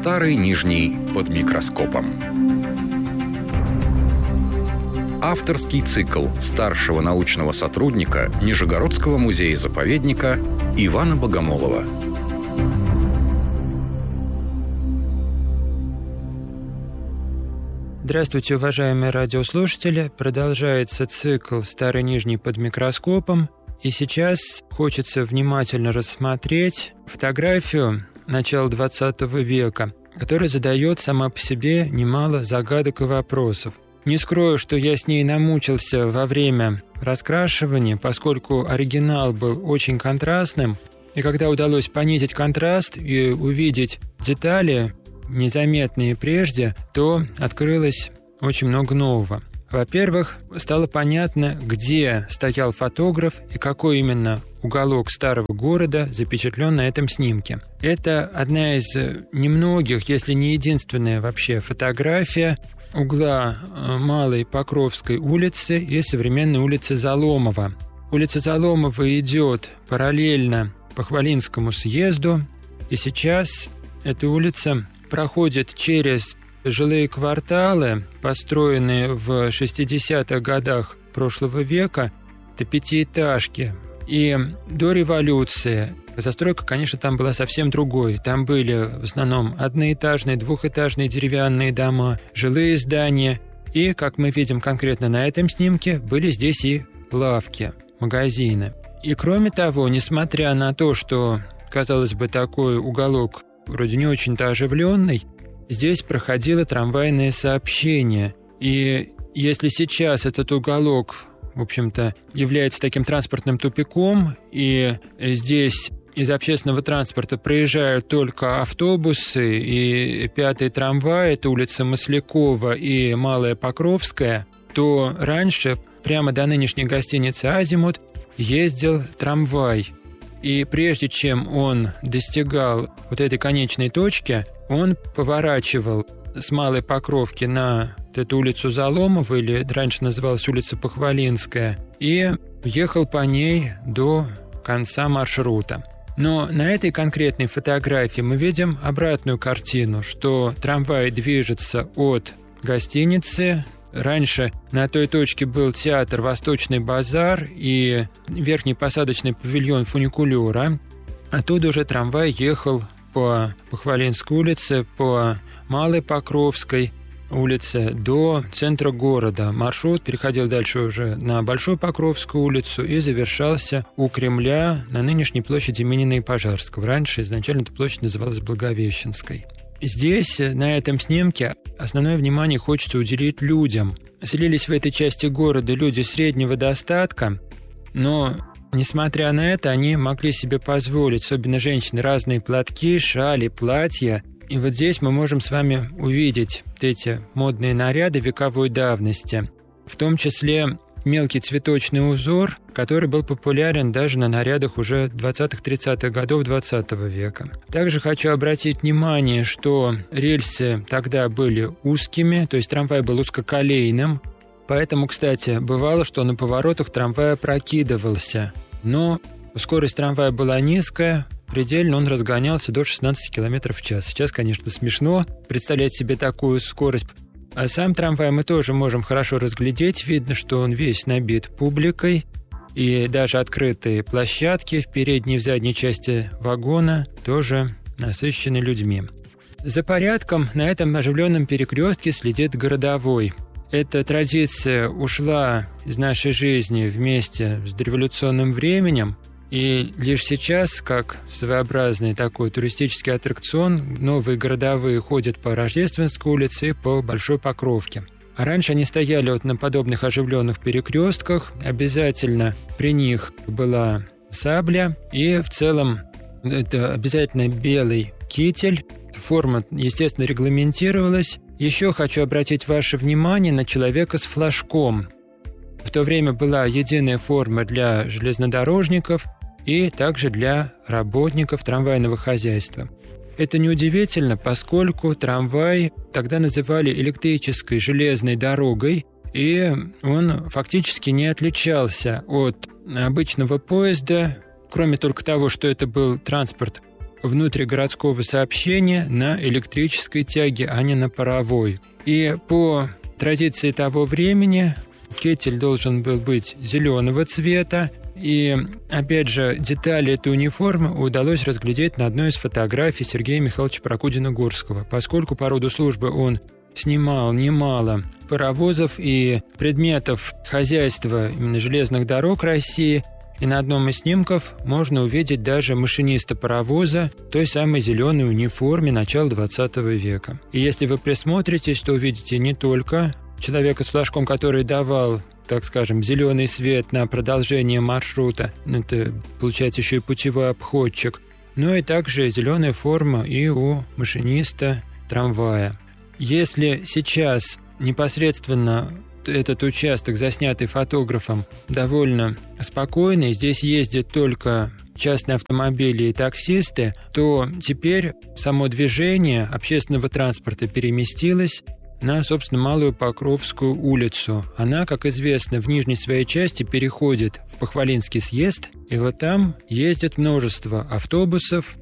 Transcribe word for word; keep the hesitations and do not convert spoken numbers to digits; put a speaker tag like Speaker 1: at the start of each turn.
Speaker 1: Старый Нижний под микроскопом. Авторский цикл старшего научного сотрудника Нижегородского музея-заповедника Ивана Богомолова.
Speaker 2: Здравствуйте, уважаемые радиослушатели. Продолжается цикл «Старый Нижний под микроскопом». И сейчас хочется внимательно рассмотреть фотографию начала двадцатого века, которая задает сама по себе немало загадок и вопросов. Не скрою, что я с ней намучился во время раскрашивания, поскольку оригинал был очень контрастным, и когда удалось понизить контраст и увидеть детали, незаметные прежде, то открылось очень много нового. Во-первых, стало понятно, где стоял фотограф и какой именно уголок старого города запечатлен на этом снимке. Это одна из немногих, если не единственная вообще фотография угла Малой Покровской улицы и современной улицы Заломова. Улица Заломова идет параллельно Похвалинскому съезду, и сейчас эта улица проходит через жилые кварталы, построенные в шестидесятых годах прошлого века. Это пятиэтажки. И до революции застройка, конечно, там была совсем другой. Там были в основном одноэтажные, двухэтажные деревянные дома, жилые здания. И, как мы видим конкретно на этом снимке, были здесь и лавки, магазины. И кроме того, несмотря на то, что, казалось бы, такой уголок вроде не очень-то оживленный, здесь проходило трамвайное сообщение. И если сейчас этот уголок, в общем-то, является таким транспортным тупиком, и здесь из общественного транспорта проезжают только автобусы и пятый трамвай, это улица Маслякова и Малая Покровская, то раньше, прямо до нынешней гостиницы «Азимут», ездил трамвай. И прежде чем он достигал вот этой конечной точки, он поворачивал с Малой Покровки на эту улицу Заломова, или раньше называлась улица Похвалинская, и ехал по ней до конца маршрута. Но на этой конкретной фотографии мы видим обратную картину, что трамвай движется от гостиницы. Раньше на той точке был театр «Восточный базар» и верхний посадочный павильон фуникулера. Оттуда уже трамвай ехал по Похвалинской улице, по Малой Покровской улице до центра города. Маршрут переходил дальше уже на Большую Покровскую улицу и завершался у Кремля на нынешней площади имени Пожарского. Раньше изначально эта площадь называлась Благовещенской. Здесь, на этом снимке, основное внимание хочется уделить людям. Селились в этой части города люди среднего достатка, но, несмотря на это, они могли себе позволить, особенно женщины, разные платки, шали, платья. И вот здесь мы можем с вами увидеть эти модные наряды вековой давности, в том числе мелкий цветочный узор, который был популярен даже на нарядах уже двадцатых-тридцатых годов двадцатого века. Также хочу обратить внимание, что рельсы тогда были узкими, то есть трамвай был узкоколейным, поэтому, кстати, бывало, что на поворотах трамвай опрокидывался, но скорость трамвая была низкая, предельно он разгонялся до шестнадцати километров в час. Сейчас, конечно, смешно представлять себе такую скорость. А сам трамвай мы тоже можем хорошо разглядеть. Видно, что он весь набит публикой. И даже открытые площадки в передней и в задней части вагона тоже насыщены людьми. За порядком на этом оживленном перекрестке следит городовой. Эта традиция ушла из нашей жизни вместе с дореволюционным временем. И лишь сейчас, как своеобразный такой туристический аттракцион, новые городовые ходят по Рождественской улице и по Большой Покровке. А раньше они стояли вот на подобных оживленных перекрестках. Обязательно при них была сабля. И в целом это обязательно белый китель. Форма, естественно, регламентировалась. Еще хочу обратить ваше внимание на человека с флажком. В то время была единая форма для железнодорожников и также для работников трамвайного хозяйства. Это неудивительно, поскольку трамвай тогда называли электрической железной дорогой, и он фактически не отличался от обычного поезда, кроме только того, что это был транспорт внутригородского сообщения на электрической тяге, а не на паровой. И по традиции того времени китель должен был быть зеленого цвета. И, опять же, детали этой униформы удалось разглядеть на одной из фотографий Сергея Михайловича Прокудина-Гурского. Поскольку по роду службы он снимал немало паровозов и предметов хозяйства именно железных дорог России, и на одном из снимков можно увидеть даже машиниста паровоза в той самой зеленой униформе начала двадцатого века. И если вы присмотритесь, то увидите не только человека с флажком, который давал, так скажем, зеленый свет на продолжение маршрута, это получается еще и путевой обходчик, но и также зеленая форма и у машиниста трамвая. Если сейчас непосредственно этот участок, заснятый фотографом, довольно спокойный, здесь ездят только частные автомобили и таксисты, то теперь само движение общественного транспорта переместилось на, собственно, Малую Покровскую улицу. Она, как известно, в нижней своей части переходит в Похвалинский съезд, и вот там ездит множество автобусов,